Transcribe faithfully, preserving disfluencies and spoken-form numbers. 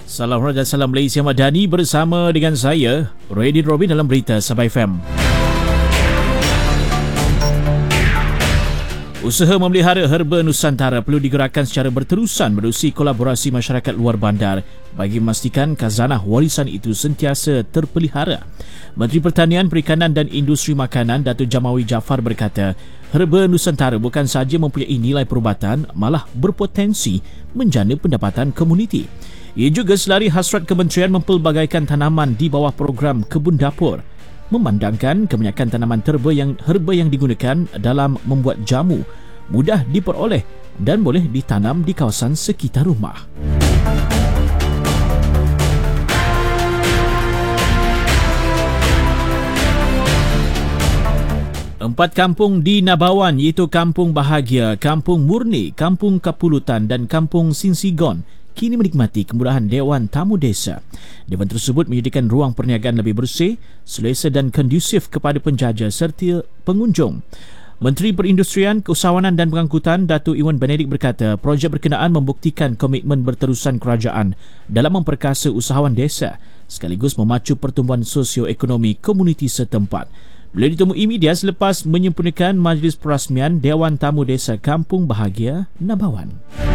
Salam Raja, salam Malaysia Madani bersama dengan saya, Radin Robin dalam Berita Sabah F M. Usaha memelihara herba Nusantara perlu digerakkan secara berterusan menerusi kolaborasi masyarakat luar bandar bagi memastikan khazanah warisan itu sentiasa terpelihara. Menteri Pertanian, Perikanan dan Industri Makanan Datuk Jamawi Jaafar berkata, herba Nusantara bukan sahaja mempunyai nilai perubatan, malah berpotensi menjana pendapatan komuniti. Ia juga selari hasrat kementerian mempelbagaikan tanaman di bawah program Kebun Dapur, memandangkan kebanyakan tanaman terba yang herba yang digunakan dalam membuat jamu mudah diperoleh dan boleh ditanam di kawasan sekitar rumah. Empat kampung di Nabawan iaitu Kampung Bahagia, Kampung Murni, Kampung Kapulutan dan Kampung Sinsigon kini menikmati kemudahan Dewan Tamu Desa. Dewan tersebut menyediakan ruang perniagaan lebih bersih, selesa dan kondusif kepada penjaja serta pengunjung. Menteri Perindustrian, Keusahawanan dan Pengangkutan Datuk Iwan Benedik berkata, projek berkenaan membuktikan komitmen berterusan kerajaan dalam memperkasa usahawan desa sekaligus memacu pertumbuhan sosioekonomi komuniti setempat. Beliau ditemui media selepas menyempurnakan majlis perasmian Dewan Tamu Desa Kampung Bahagia, Nabawan.